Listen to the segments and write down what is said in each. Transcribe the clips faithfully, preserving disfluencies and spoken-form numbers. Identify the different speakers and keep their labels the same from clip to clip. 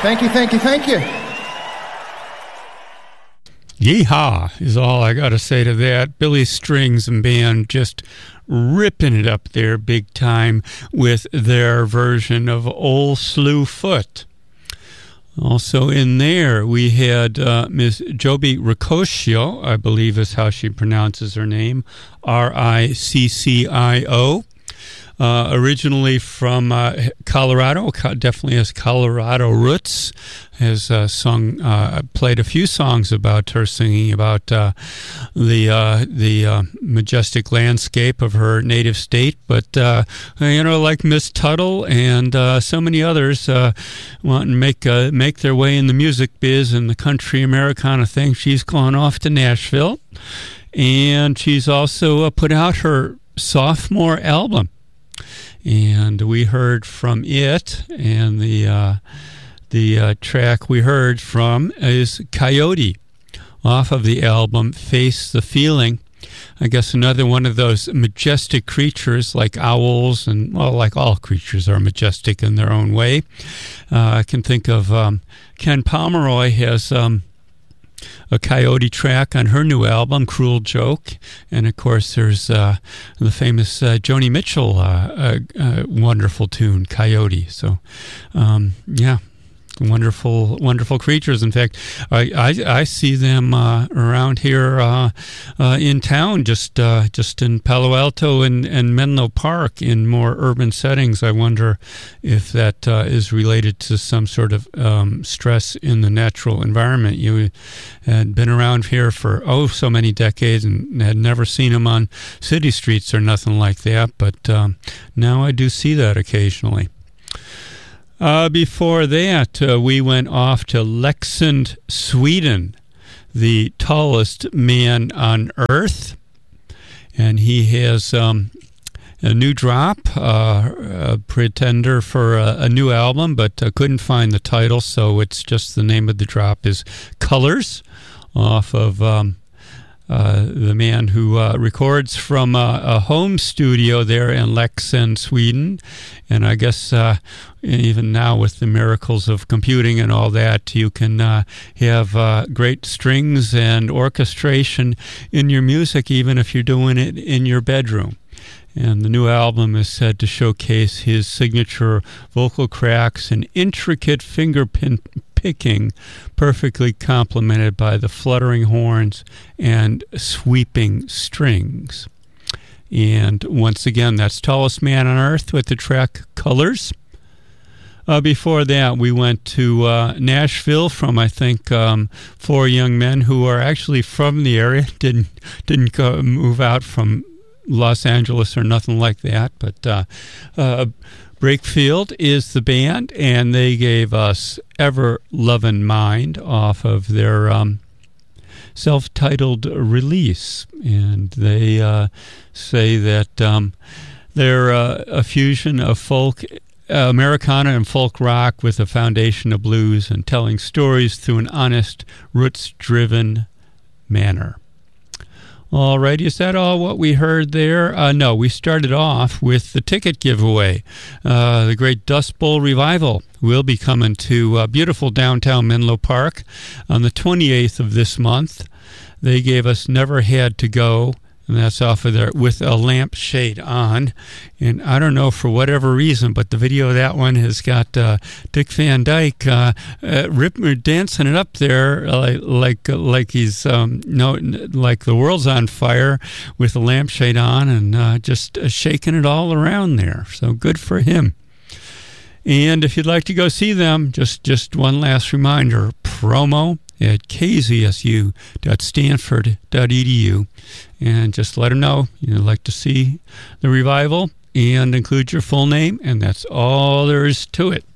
Speaker 1: Thank you, thank you, thank you.
Speaker 2: Yeehaw is all I got to say to that. Billy Strings and Band just ripping it up there big time with their version of Old Slew Foot. Also in there, we had uh, Miss Joby Ricoccio, I believe is how she pronounces her name, R I C C I O. Uh, originally from uh, Colorado, definitely has Colorado roots, has uh, sung, uh, played a few songs about her, singing about uh, the uh, the uh, majestic landscape of her native state. But uh, you know, like Miss Tuttle and uh, so many others, uh, want to make uh, make their way in the music biz and the country Americana thing. She's gone off to Nashville, and she's also uh, put out her sophomore album. And we heard from it, and the uh, the uh, track we heard from is Coyote, off of the album Face the Feeling. I guess another one of those majestic creatures like owls, and, well, like all creatures are majestic in their own way. Uh, I can think of um, Ken Pomeroy has... Um, a coyote track on her new album, Cruel Joke. And, of course, there's uh, the famous uh, Joni Mitchell uh, uh, uh, wonderful tune, Coyote. So, um, yeah, wonderful, wonderful creatures. In fact, I I, I see them uh, around here uh, uh, in town, just uh, just in Palo Alto and, and Menlo Park in more urban settings. I wonder if that uh, is related to some sort of um, stress in the natural environment. You had been around here for, oh, so many decades and had never seen them on city streets or nothing like that, but um, now I do see that occasionally. Uh, before that, uh, we went off to Leksand, Sweden, the tallest man on Earth, and he has um, a new drop, uh, a pretender for a, a new album, but uh, couldn't find the title, so it's just the name of the drop is Colors, off of um, uh, the man who uh, records from uh, a home studio there in Leksand, Sweden. And I guess uh, even now with the miracles of computing and all that, you can uh, have uh, great strings and orchestration in your music, even if you're doing it in your bedroom. And the new album is said to showcase his signature vocal cracks and intricate fingerpin picking, perfectly complemented by the fluttering horns and sweeping strings. And once again, that's Tallest Man on Earth with the track Colors. Uh, before that, we went to uh, Nashville from, I think, um, four young men who are actually from the area, didn't didn't go, move out from Los Angeles or nothing like that, but uh, uh, Breakfield is the band, and they gave us Ever Lovin' Mind off of their um, self-titled release, and they uh, say that um, they're uh, a fusion of folk, uh, Americana and folk rock with a foundation of blues and telling stories through an honest, roots-driven manner. All right, is that all what we heard there? Uh, no, we started off with the ticket giveaway. Uh, the Great Dust Bowl Revival will be coming to uh, beautiful downtown Menlo Park on the twenty-eighth of this month. They gave us Never Had to Go, and that's off of there With a Lampshade On. And I don't know for whatever reason, but the video of that one has got uh, Dick Van Dyke uh, uh, rip, dancing it up there uh, like like he's um, no like the world's on fire with a lampshade on, and uh, just uh, shaking it all around there. So good for him. And if you'd like to go see them, just just one last reminder: promo at k z s u dot stanford dot e d u, and just let them know you'd like to see the revival and include your full name, and that's all there is to it.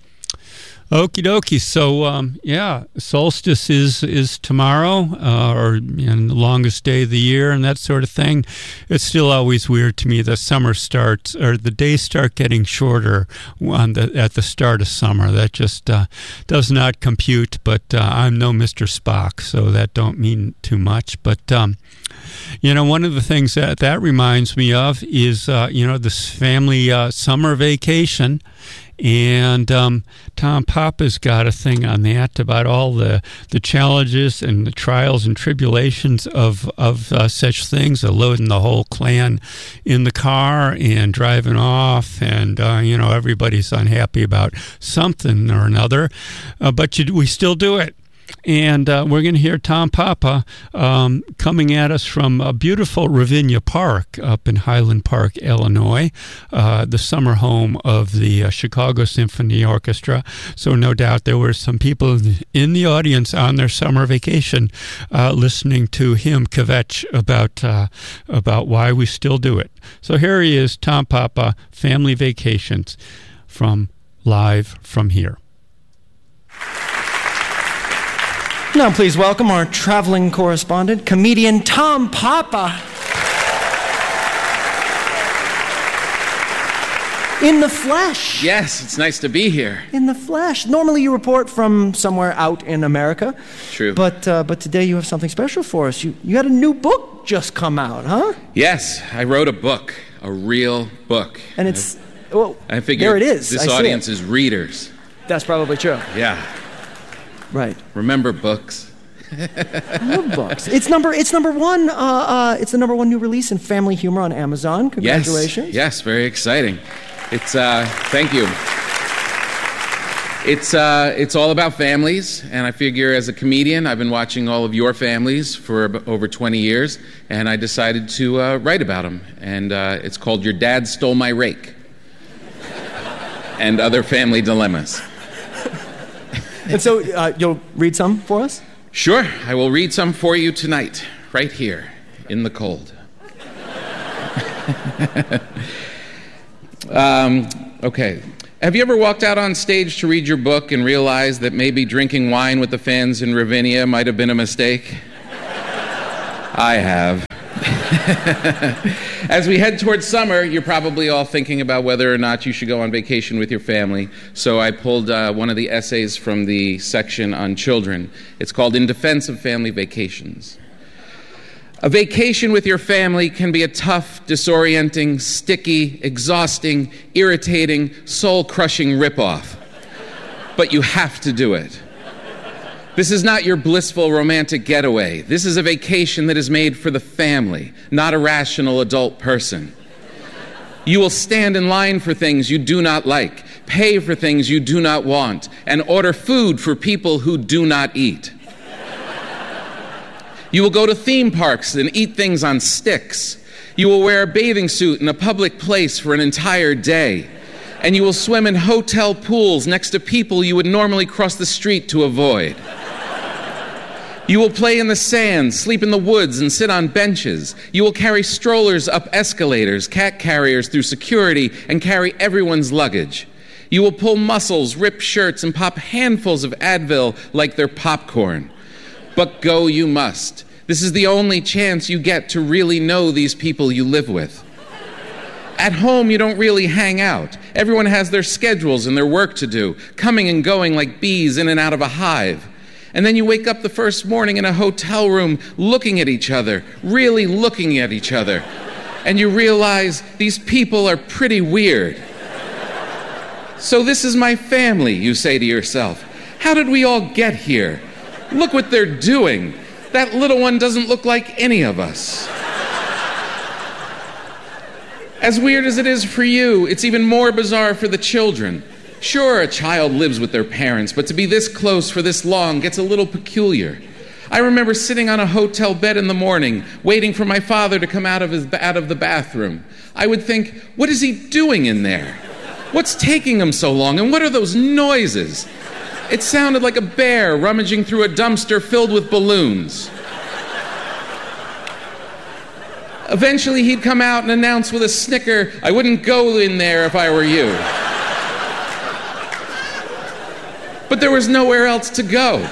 Speaker 2: Okie dokie. So, um, yeah, solstice is is tomorrow, uh, or you know, the longest day of the year and that sort of thing. It's still always weird to me that summer starts, or the days start getting shorter on the, at the start of summer. That just uh, does not compute, but uh, I'm no Mister Spock, so that don't mean too much. But, um, you know, one of the things that that reminds me of is, uh, you know, this family uh, summer vacation. And um, Tom Papa's got a thing on that about all the, the challenges and the trials and tribulations of, of uh, such things, uh, loading the whole clan in the car and driving off, and, uh, you know, everybody's unhappy about something or another, uh, but you, we still do it. And uh, we're going to hear Tom Papa um, coming at us from a beautiful Ravinia Park up in Highland Park, Illinois, uh, the summer home of the uh, Chicago Symphony Orchestra. So no doubt there were some people in the audience on their summer vacation uh, listening to him kvetch about, uh, about why we still do it. So here he is, Tom Papa, Family Vacations, from live from here.
Speaker 1: Now please welcome our traveling correspondent, comedian Tom Papa. In the flesh.
Speaker 3: Yes, it's nice to be here.
Speaker 1: In the flesh. Normally you report from somewhere out in America.
Speaker 3: True.
Speaker 1: But uh, but today you have something special for us. You you had a new book just come out, huh?
Speaker 3: Yes, I wrote a book, a real book.
Speaker 1: And it's, well,
Speaker 3: I figure
Speaker 1: there it is.
Speaker 3: This
Speaker 1: I
Speaker 3: audience
Speaker 1: see it.
Speaker 3: is readers.
Speaker 1: That's probably true.
Speaker 3: Yeah.
Speaker 1: Right.
Speaker 3: Remember books.
Speaker 1: I love books. It's number it's number one. Uh, uh, it's the number one new release in family humor on Amazon. Congratulations.
Speaker 3: Yes, yes, very exciting. It's uh, thank you. It's uh, it's all about families, and I figure as a comedian, I've been watching all of your families for over twenty years, and I decided to uh, write about them. And uh, it's called "Your Dad Stole My Rake" and other family dilemmas.
Speaker 1: And so uh, you'll read some for us?
Speaker 3: Sure, I will read some for you tonight, right here, in the cold. um, okay. Have you ever walked out on stage to read your book and realized that maybe drinking wine with the fans in Ravinia might have been a mistake? I have. As we head towards summer, you're probably all thinking about whether or not you should go on vacation with your family. So I pulled uh, one of the essays from the section on children. It's called In Defense of Family Vacations. A vacation with your family can be a tough, disorienting, sticky, exhausting, irritating, soul-crushing ripoff. But you have to do it. This is not your blissful romantic getaway. This is a vacation that is made for the family, not a rational adult person. You will stand in line for things you do not like, pay for things you do not want, and order food for people who do not eat. You will go to theme parks and eat things on sticks. You will wear a bathing suit in a public place for an entire day. And you will swim in hotel pools next to people you would normally cross the street to avoid. You will play in the sand, sleep in the woods, and sit on benches. You will carry strollers up escalators, cat carriers through security, and carry everyone's luggage. You will pull muscles, rip shirts, and pop handfuls of Advil like they're popcorn. But go you must. This is the only chance you get to really know these people you live with. At home, you don't really hang out. Everyone has their schedules and their work to do, coming and going like bees in and out of a hive. And then you wake up the first morning in a hotel room looking at each other, really looking at each other. And you realize these people are pretty weird. So this is my family, you say to yourself. How did we all get here? Look what they're doing. That little one doesn't look like any of us. As weird as it is for you, it's even more bizarre for the children. Sure, a child lives with their parents, but to be this close for this long gets a little peculiar. I remember sitting on a hotel bed in the morning, waiting for my father to come out of his out of the bathroom. I would think, what is he doing in there? What's taking him so long, and what are those noises? It sounded like a bear rummaging through a dumpster filled with balloons. Eventually, he'd come out and announce with a snicker, I wouldn't go in there if I were you. But there was nowhere else to go.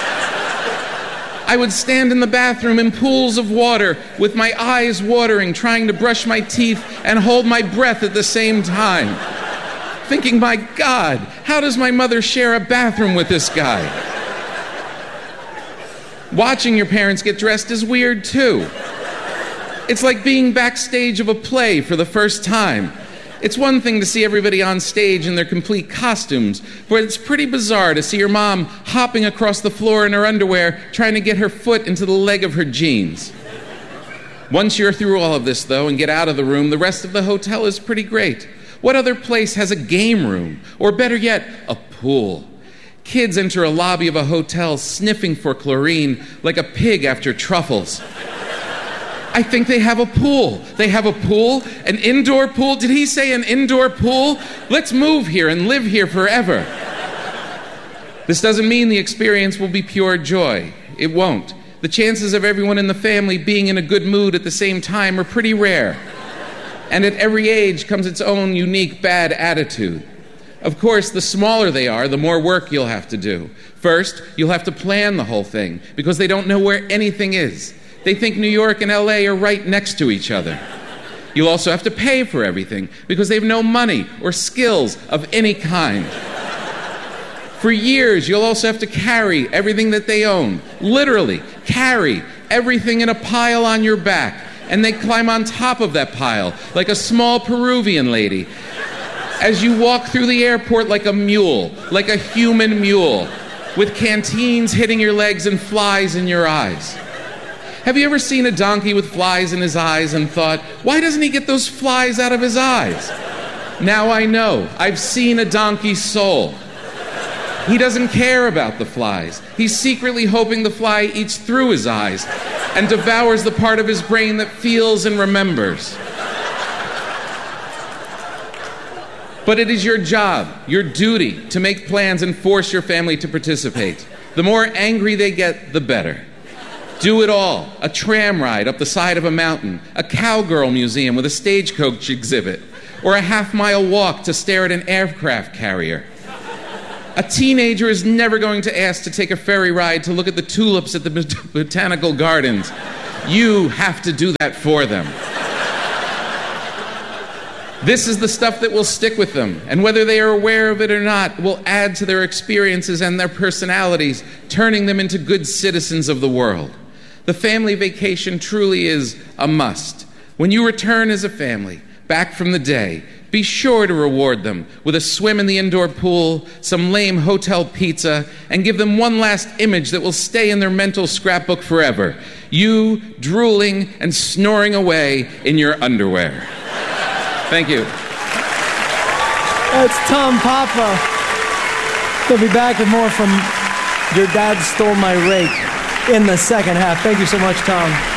Speaker 3: I would stand in the bathroom in pools of water with my eyes watering, trying to brush my teeth and hold my breath at the same time. Thinking, my God, how does my mother share a bathroom with this guy? Watching your parents get dressed is weird too. It's like being backstage of a play for the first time. It's one thing to see everybody on stage in their complete costumes, but it's pretty bizarre to see your mom hopping across the floor in her underwear, trying to get her foot into the leg of her jeans. Once you're through all of this, though, and get out of the room, the rest of the hotel is pretty great. What other place has a game room? Or better yet, a pool? Kids enter a lobby of a hotel sniffing for chlorine like a pig after truffles. I think they have a pool. They have a pool, an indoor pool. Did he say an indoor pool? Let's move here and live here forever. This doesn't mean the experience will be pure joy. It won't. The chances of everyone in the family being in a good mood at the same time are pretty rare. And at every age comes its own unique bad attitude. Of course, the smaller they are, the more work you'll have to do. First, you'll have to plan the whole thing because they don't know where anything is. They think New York and L A are right next to each other. You'll also have to pay for everything because they have no money or skills of any kind. For years, you'll also have to carry everything that they own. Literally, carry everything in a pile on your back. And they climb on top of that pile like a small Peruvian lady as you walk through the airport like a mule, like a human mule, with canteens hitting your legs and flies in your eyes. Have you ever seen a donkey with flies in his eyes and thought, why doesn't he get those flies out of his eyes? Now I know. I've seen a donkey's soul. He doesn't care about the flies. He's secretly hoping the fly eats through his eyes and devours the part of his brain that feels and remembers. But it is your job, your duty, to make plans and force your family to participate. The more angry they get, the better. Do it all. A tram ride up the side of a mountain, a cowgirl museum with a stagecoach exhibit, or a half-mile walk to stare at an aircraft carrier. A teenager is never going to ask to take a ferry ride to look at the tulips at the bot- botanical gardens. You have to do that for them. This is the stuff that will stick with them, and whether they are aware of it or not, will add to their experiences and their personalities, turning them into good citizens of the world. The family vacation truly is a must. When you return as a family, back from the day, be sure to reward them with a swim in the indoor pool, some lame hotel pizza, and give them one last image that will stay in their mental scrapbook forever. You drooling and snoring away in your underwear. Thank you.
Speaker 1: That's Tom Papa. We'll be back with more from Your Dad Stole My Rake in the second half. Thank you so much, Tom.